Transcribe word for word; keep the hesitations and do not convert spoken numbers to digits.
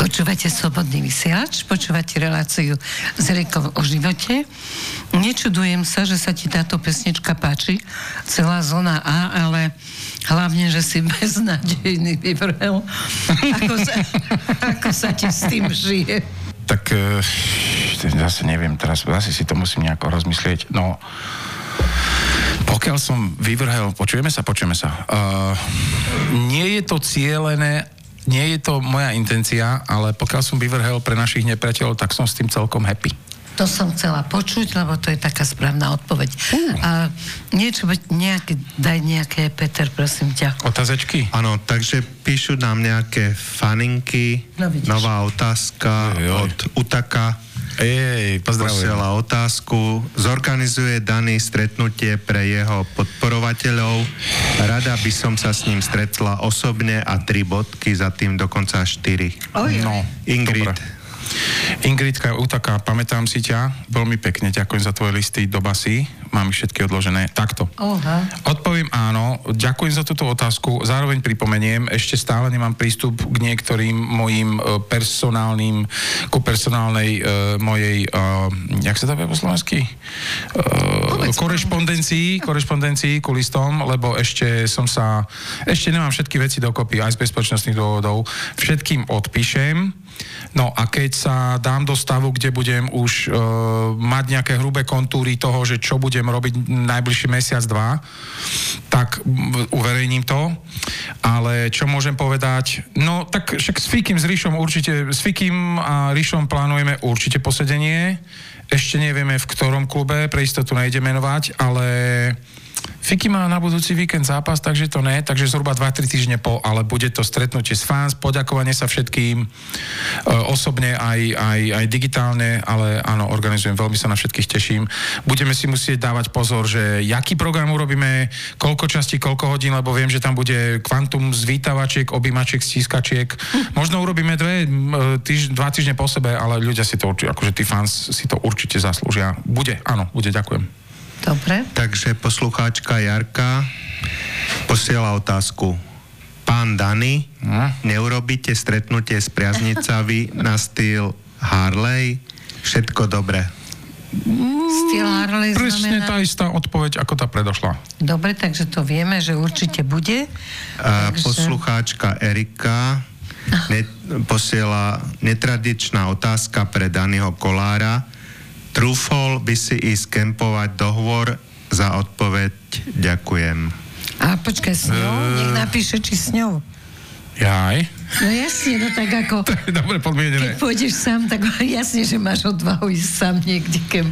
Počúvate Slobodný vysielač, počúvate reláciu s Erikou o živote. Nečudujem sa, že sa ti táto pesnička páči, celá zóna A, ale hlavne, že si beznádejný vyvrhel. Ako sa, ako sa ti s tým žije? Tak e, zase neviem, teraz zase si to musím nejako rozmyslieť. No, pokiaľ som vyvrhel, počujeme sa, počujeme sa. Uh, nie je to cielené, nie je to moja intencia, ale pokiaľ som vyvrhel pre našich nepriateľov, tak som s tým celkom happy. To som chcela počuť, lebo to je taká správna odpoveď. Uh. A niečo, nejaké, daj nejaké, Peter, prosím ťa. Otázečky? Áno, takže píšu nám nejaké faninky, no, nová otázka oj, oj. od Utaka. Ej, pozdravujem. Posiela otázku. Zorganizuje Dani stretnutie pre jeho podporovateľov. Rada by som sa s ním stretla osobne a tri bodky, za tým dokonca štyri. Oj, no, Ingrid. Dobre. Ingridka Utaka, pamätám si ťa, veľmi pekne, ďakujem za tvoje listy do basy, mám ich všetky odložené. Takto. Oha. Odpoviem áno, ďakujem za túto otázku, zároveň pripomeniem, ešte stále nemám prístup k niektorým mojim personálnym, ku personálnej uh, mojej, uh, jak sa to povie po slovensky? Uh, korešpondencii, korešpondencii ku listom, lebo ešte som sa, ešte nemám všetky veci dokopy, aj z bezpečnostných dôvodov. Všetkým odpíšem. No a keď sa dám do stavu, kde budem už uh, mať nejaké hrubé kontúry toho, že čo budem robiť najbližší mesiac, dva, tak uverejním to. Ale čo môžem povedať? No tak však s Fikim, s Rišom určite, s Fikim a Rišom plánujeme určite posedenie. Ešte nevieme v ktorom klube, pre istotu nejde menovať, ale Fiki má na budúci víkend zápas, takže to ne, takže zhruba dva tri týždne po, ale bude to stretnutie s fans, poďakovanie sa všetkým, e, osobne aj, aj, aj digitálne, ale áno, organizujem, veľmi sa na všetkých teším. Budeme si musieť dávať pozor, že jaký program urobíme, koľko častí, koľko hodín, lebo viem, že tam bude kvantum zvítavačiek, objímačiek, stískačiek. Možno urobíme dve, týž, dva týždne po sebe, ale ľudia si to určite, akože tí fans si to určite zaslúžia. Bude, áno, bude, ďakujem. Dobre. Takže poslucháčka Jarka posiela otázku. Pán Dani, hm? neurobíte stretnutie s priaznicami na styl Harley? Všetko dobre. Styl Harley Presne znamená... tá istá odpoveď, ako tá predošla. Dobre, takže to vieme, že určite bude. A takže... Poslucháčka Erika ne, posiela netradičná otázka pre Daniho Kolára. Trúfol by si ísť kempovať do hôr? Za odpoveď ďakujem. A počkaj, s ňou? Uh... Nech napíše, či s ňou. Jaj. No jasne, no tak ako... To je dobre podmienené. Keď pôjdeš sám, tak jasne, že máš odvahu ísť sám niekde